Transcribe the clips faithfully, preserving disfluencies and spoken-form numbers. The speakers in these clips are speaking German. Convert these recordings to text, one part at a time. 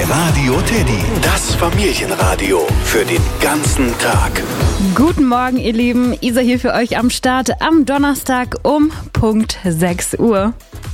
Radio Teddy, das Familienradio für den ganzen Tag. Guten Morgen, ihr Lieben. Isa hier für euch am Start am Donnerstag um Punkt sechs Uhr.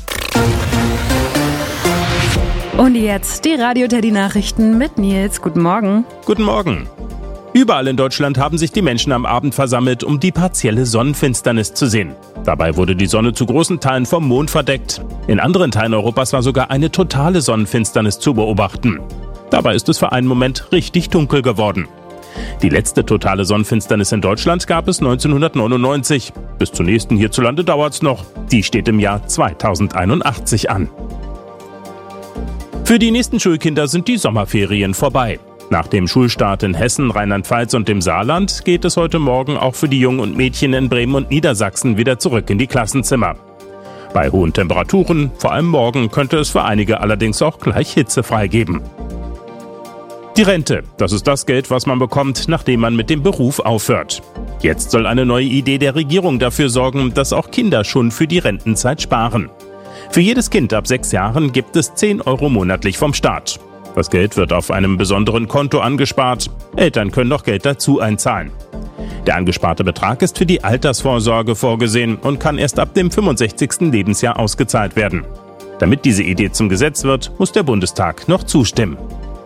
Und jetzt die Radio Teddy Nachrichten mit Nils. Guten Morgen. Guten Morgen. Überall in Deutschland haben sich die Menschen am Abend versammelt, um die partielle Sonnenfinsternis zu sehen. Dabei wurde die Sonne zu großen Teilen vom Mond verdeckt. In anderen Teilen Europas war sogar eine totale Sonnenfinsternis zu beobachten. Dabei ist es für einen Moment richtig dunkel geworden. Die letzte totale Sonnenfinsternis in Deutschland gab es neunzehnhundertneunundneunzig. Bis zur nächsten hierzulande dauert's noch. Die steht im Jahr zweitausendeinundachtzig an. Für die nächsten Schulkinder sind die Sommerferien vorbei. Nach dem Schulstart in Hessen, Rheinland-Pfalz und dem Saarland geht es heute Morgen auch für die Jungen und Mädchen in Bremen und Niedersachsen wieder zurück in die Klassenzimmer. Bei hohen Temperaturen, vor allem morgen, könnte es für einige allerdings auch gleich hitzefrei geben. Die Rente, das ist das Geld, was man bekommt, nachdem man mit dem Beruf aufhört. Jetzt soll eine neue Idee der Regierung dafür sorgen, dass auch Kinder schon für die Rentenzeit sparen. Für jedes Kind ab sechs Jahren gibt es zehn Euro monatlich vom Staat. Das Geld wird auf einem besonderen Konto angespart. Eltern können noch Geld dazu einzahlen. Der angesparte Betrag ist für die Altersvorsorge vorgesehen und kann erst ab dem fünfundsechzigsten Lebensjahr ausgezahlt werden. Damit diese Idee zum Gesetz wird, muss der Bundestag noch zustimmen.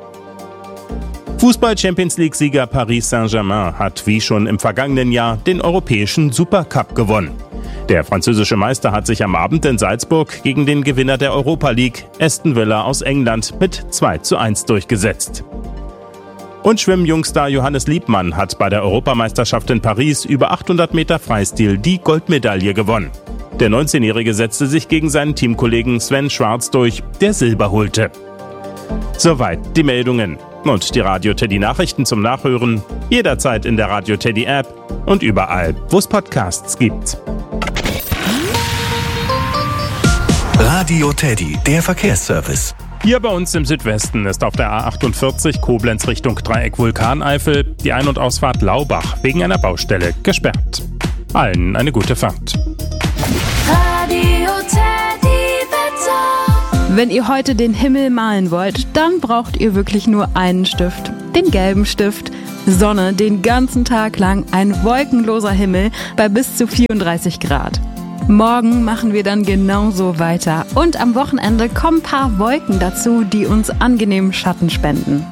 Fußball-Champions-League-Sieger Paris Saint-Germain hat wie schon im vergangenen Jahr den europäischen Supercup gewonnen. Der französische Meister hat sich am Abend in Salzburg gegen den Gewinner der Europa League, Aston Villa aus England, mit zwei zu eins durchgesetzt. Und Schwimmjungstar Johannes Liebmann hat bei der Europameisterschaft in Paris über achthundert Meter Freistil die Goldmedaille gewonnen. Der neunzehnjährige setzte sich gegen seinen Teamkollegen Sven Schwarz durch, der Silber holte. Soweit die Meldungen. Und die Radio Teddy Nachrichten zum Nachhören jederzeit in der Radio Teddy App und überall, wo es Podcasts gibt. Radio Teddy, der Verkehrsservice. Hier bei uns im Südwesten ist auf der A achtundvierzig Koblenz Richtung Dreieck Vulkaneifel die Ein- und Ausfahrt Laubach wegen einer Baustelle gesperrt. Allen eine gute Fahrt. Radio Teddy Wetter. Wenn ihr heute den Himmel malen wollt, dann braucht ihr wirklich nur einen Stift. Den gelben Stift. Sonne den ganzen Tag lang, ein wolkenloser Himmel bei bis zu vierunddreißig Grad. Morgen machen wir dann genauso weiter. Und am Wochenende kommen ein paar Wolken dazu, die uns angenehmen Schatten spenden.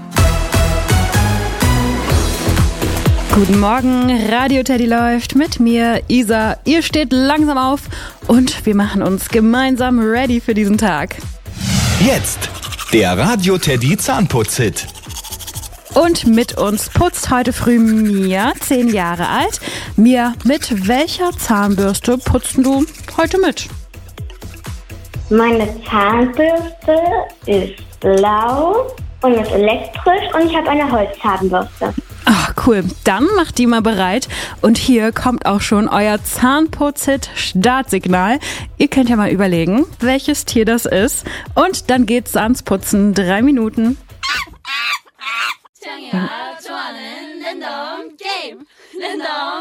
Guten Morgen, Radio Teddy läuft mit mir, Isa. Ihr steht langsam auf und wir machen uns gemeinsam ready für diesen Tag. Jetzt der Radio Teddy Zahnputz-Hit. Und mit uns putzt heute früh Mia, zehn Jahre alt. Mia, mit welcher Zahnbürste putzt du heute mit? Meine Zahnbürste ist blau und ist elektrisch und ich habe eine Holzzahnbürste. Ach, cool. Dann macht die mal bereit. Und hier kommt auch schon euer Zahnputz-Hit-Startsignal. Ihr könnt ja mal überlegen, welches Tier das ist. Und dann geht's ans Putzen. Drei Minuten. 좋아하는 랜덤 게임 랜덤